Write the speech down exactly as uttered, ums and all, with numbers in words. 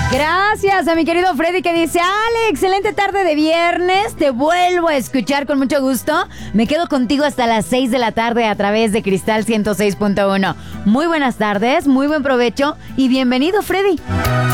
Gracias a mi querido Freddy que dice: Ale, excelente tarde de viernes, te vuelvo a escuchar con mucho gusto. Me quedo contigo hasta las seis de la tarde a través de Cristal ciento seis punto uno. Muy buenas tardes, muy buen provecho y bienvenido, Freddy.